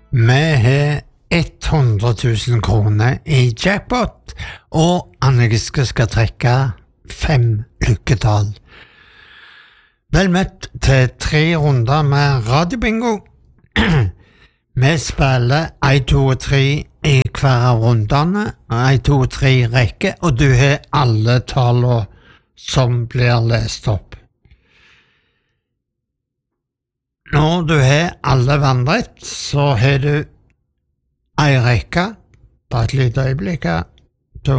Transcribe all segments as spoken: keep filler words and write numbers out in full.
Vi har hundre tusen kroner i jackpot, og Anne-Giske skal trekke fem lykketall. Vel møtt til tre runder med radiobingo. Vi spiller en, to og tre i hver av rundene, en, to og tre rekke, og du har alle tallene som blir lest opp. Når du har alle vandret, så har du en rekke, bare et lite øyeblikk her, to.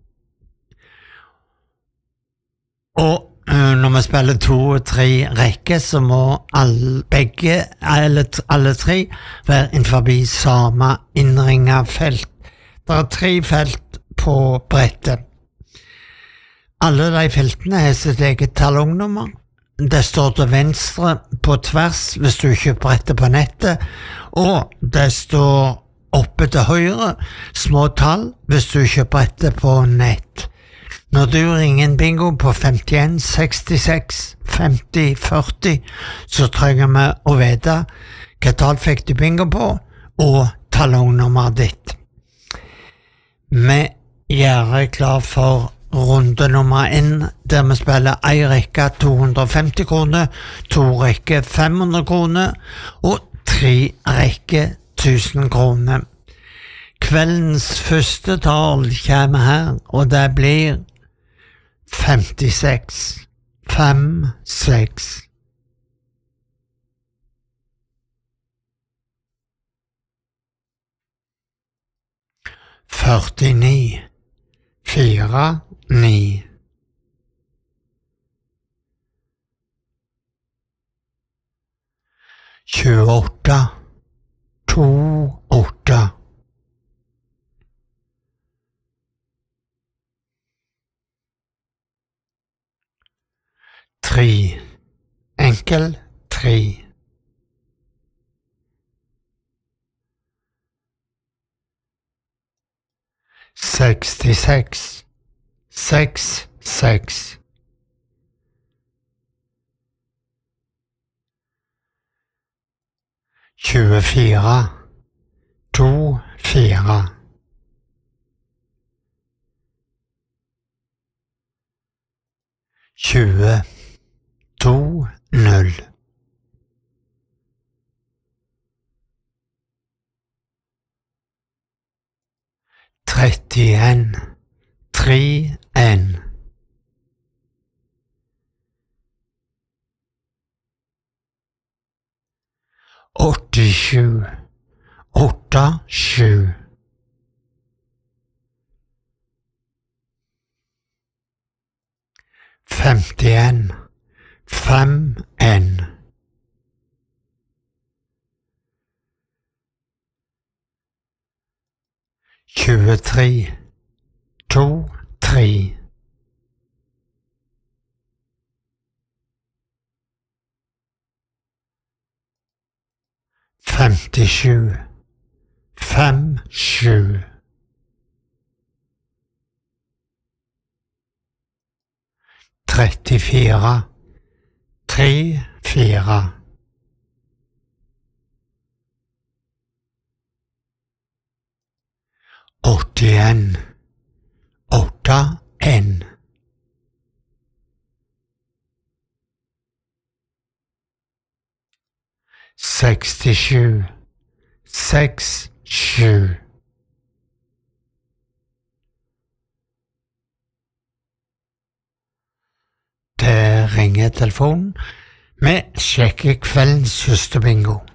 Og uh, når vi spiller to og tre rekke, så må alle, begge, alle, alle tre være innenfor samme innringet felt. Det er tre felt på brettet. Alle de feltene har sitt eget talongnummer. Det står til venstre på tvers hvis du kjøper brettet på nettet, og det står oppe til høyre små tall hvis du kjøper brettet på nett. Når du ringer en bingo på femtien sekstiseks femti førti, så trenger vi å vite hva tall fikk du bingo på, og talongnummeret ditt. Vi gjør klar for runde nummer en, der vi spiller en rekke to hundre og femti kroner, to rekke fem hundre kroner, og tre rekke tusen kroner. Kveldens første tall kommer her, og det blir femtiseks, fem, seks. førtini, fire, ni. tjueåtte, to, åtte. Tre, enkel, tre. sekstiseks, seks, seks. tjuefire, to, fire. tjue, to, null. trettien, tre, en. åttisju, åtte, sju. femtien, fem, en. tjuetre, to, tre. femtisju, fem, sju. trettifire, tre, fire. åttien, åtte, en. sekstisju, seks, sju. Det ringer telefonen. Vi sjekker kveldens første bingo.